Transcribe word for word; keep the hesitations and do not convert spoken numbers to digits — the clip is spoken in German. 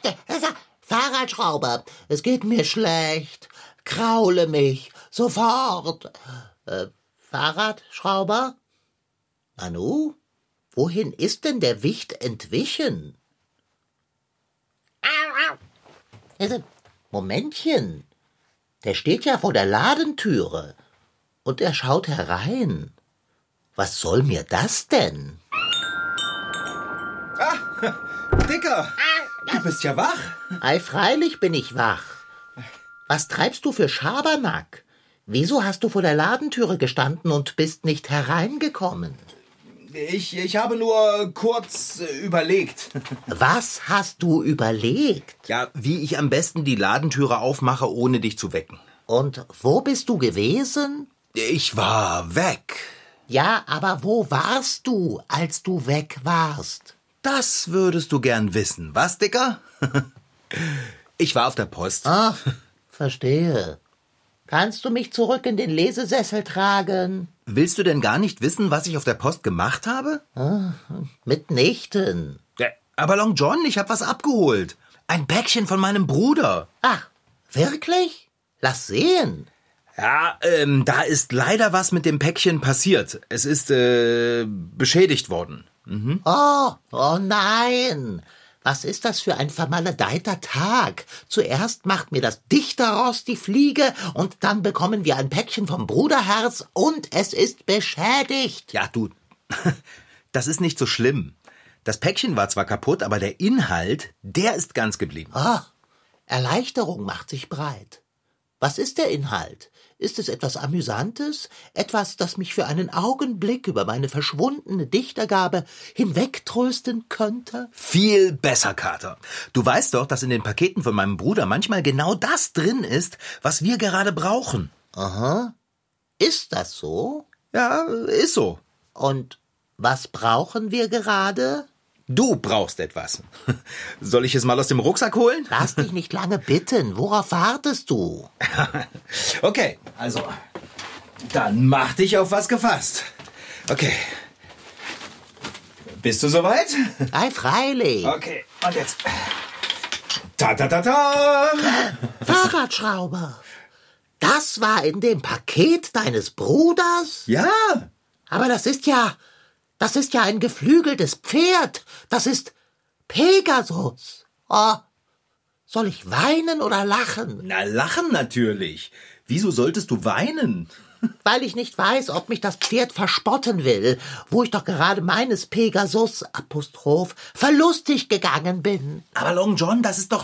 Fahrradschrauber, es geht mir schlecht. Kraule mich, sofort. Äh, Fahrradschrauber? Nanu, wohin ist denn der Wicht entwichen? Momentchen, der steht ja vor der Ladentüre und er schaut herein. Was soll mir das denn? Ah, Dicker, du bist ja wach. Ei, freilich bin ich wach. Was treibst du für Schabernack? Wieso hast du vor der Ladentüre gestanden und bist nicht hereingekommen? Ich, ich habe nur kurz äh, überlegt. Was hast du überlegt? Ja, wie ich am besten die Ladentüre aufmache, ohne dich zu wecken. Und wo bist du gewesen? Ich war weg. Ja, aber wo warst du, als du weg warst? Das würdest du gern wissen, was, Dicker? Ich war auf der Post. Ach, verstehe. Kannst du mich zurück in den Lesesessel tragen? Willst du denn gar nicht wissen, was ich auf der Post gemacht habe? Ah, mitnichten. Ja, aber Long John, ich habe was abgeholt. Ein Päckchen von meinem Bruder. Ach, wirklich? Lass sehen. Ja, ähm, da ist leider was mit dem Päckchen passiert. Es ist, äh, beschädigt worden. Mhm. Oh, oh nein. Was ist das für ein vermaledeiter Tag? Zuerst macht mir das Dichterrost die Fliege und dann bekommen wir ein Päckchen vom Bruderherz und es ist beschädigt. Ja, du, das ist nicht so schlimm. Das Päckchen war zwar kaputt, aber der Inhalt, der ist ganz geblieben. Ah, Erleichterung macht sich breit. Was ist der Inhalt? Ist es etwas Amüsantes? Etwas, das mich für einen Augenblick über meine verschwundene Dichtergabe hinwegtrösten könnte? Viel besser, Kater. Du weißt doch, dass in den Paketen von meinem Bruder manchmal genau das drin ist, was wir gerade brauchen. Aha. Ist das so? Ja, ist so. Und was brauchen wir gerade? Du brauchst etwas. Soll ich es mal aus dem Rucksack holen? Lass dich nicht lange bitten. Worauf wartest du? Okay, also, dann mach dich auf was gefasst. Okay. Bist du soweit? Ei, freilich. Okay, und jetzt. Ta ta ta ta! Fahrradschrauber. Das war in dem Paket deines Bruders? Ja. Aber das ist ja... Das ist ja ein geflügeltes Pferd. Das ist Pegasus. Oh, soll ich weinen oder lachen? Na, lachen natürlich. Wieso solltest du weinen? Weil ich nicht weiß, ob mich das Pferd verspotten will, wo ich doch gerade meines Pegasus, Apostroph, verlustig gegangen bin. Aber Long John, das ist doch